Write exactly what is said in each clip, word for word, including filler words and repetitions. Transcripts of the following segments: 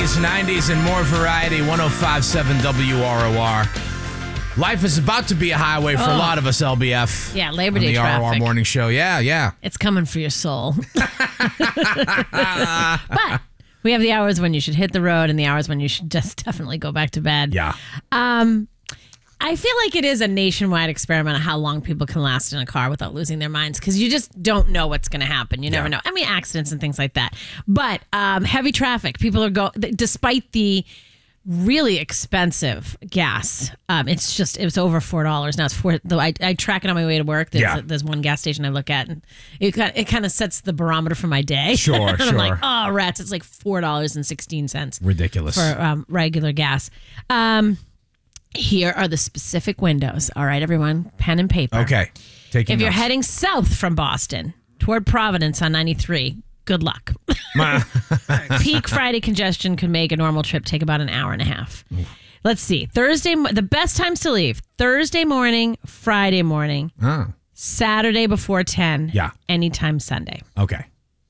eighties, nineties, and more variety. one oh five point seven W R O R. Life is about to be a highway for Oh. a lot of us, L B F. Yeah, Labor on Day the traffic. R O R morning show. Yeah, yeah. It's coming for your soul. But we have the hours when you should hit the road and the hours when you should just definitely go back to bed. Yeah. Um, I feel like it is a nationwide experiment on how long people can last in a car without losing their minds, because you just don't know what's going to happen. You never Yeah. know. I mean, accidents and things like that. But um, heavy traffic, people are going, despite the really expensive gas. Um, it's just, it was over four dollars. Now it's four, though I, I track it on my way to work. There's, Yeah. there's one gas station I look at, and it kind, it kind of sets the barometer for my day. Sure, and sure. I'm like, oh, rats. It's like four dollars and sixteen cents. Ridiculous. For um, regular gas. Um, here are the specific windows. All right, everyone, pen and paper. Okay. Taking If you're notes. heading south from Boston toward Providence on ninety-three, good luck. Peak Friday congestion could make a normal trip take about an hour and a half. Let's see. Thursday, mo- the best times to leave: Thursday morning, Friday morning, Oh, Saturday before ten. Yeah. Anytime Sunday. okay.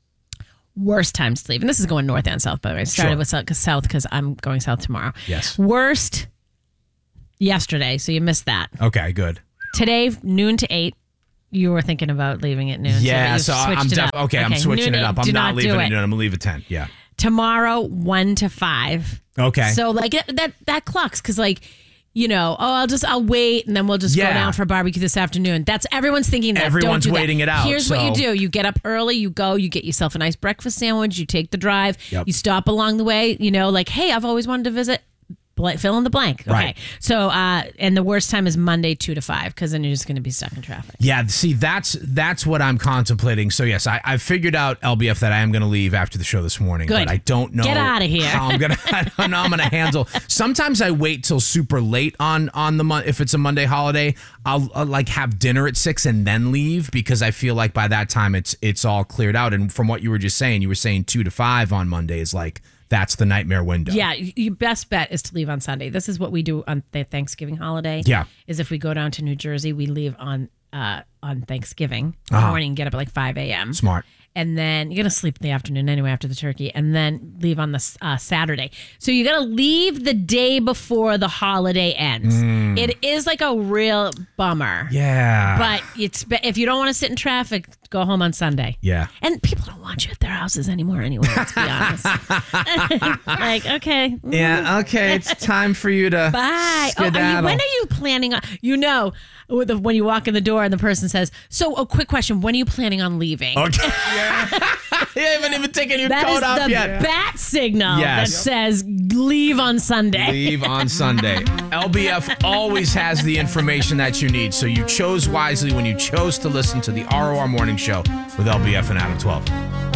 Worst times to leave, and this is going north and south, by the way. I started Sure. with south 'cause south because I'm going south tomorrow. Yes. Worst yesterday, so you missed that. Okay, good. Today, noon to eight. You were thinking about leaving at noon. but Yeah, you've so I'm switched it def- up. okay, I'm switching noon it to up. eight. I'm Do not, do leaving it. it. I'm going to leave at ten. Yeah. Tomorrow, one to five. Okay. So like that that, that clocks, because like, you know, oh, I'll just I'll wait and then we'll just Yeah. go down for a barbecue this afternoon. That's everyone's thinking that. Everyone's Don't do that. waiting it out, Here's what you so- do: you get up early, you go, you get yourself a nice breakfast sandwich, you take the drive, Yep. you stop along the way. You know, like, hey, I've always wanted to visit. Bl- fill in the blank. Okay. Right. So, uh, and the worst time is Monday two to five, because then you're just going to be stuck in traffic. Yeah, see, that's that's what I'm contemplating. So yes, I, I figured out, L B F, that I am going to leave after the show this morning. Good. But I don't know Get outta here. how I'm gonna. I don't know how I'm gonna handle. Sometimes I wait till super late on on the month. If it's a Monday holiday, I'll, I'll like have dinner at six and then leave, because I feel like by that time it's it's all cleared out. And from what you were just saying, you were saying two to five on Monday is like that's the nightmare window. Yeah, y- your best bet is to leave on Sunday. This is what we do on the Thanksgiving holiday. Yeah. Is if we go down to New Jersey, we leave on uh, on Thanksgiving Uh-huh. morning, get up at like five a.m. Smart. And then you're going to sleep in the afternoon anyway after the turkey, and then leave on the uh, Saturday. So you got to leave the day before the holiday ends. It is like a real bummer. Yeah. But it's be- if you don't want to sit in traffic, go home on Sunday. Yeah. And people don't want you at their houses anymore anyway, let's be honest. Like, okay. Yeah. Okay. It's time for you to Bye. Oh, are you, skedaddle. when are you planning on, you know, with the, when you walk in the door and the person says, so a quick question, when are you planning on leaving? Okay. You haven't even taken your That coat is off the yet. bat signal Yes. that says leave on Sunday. Leave on Sunday. L B F always has the information that you need, so you chose wisely when you chose to listen to the R O R Morning Show with L B F and Adam twelve.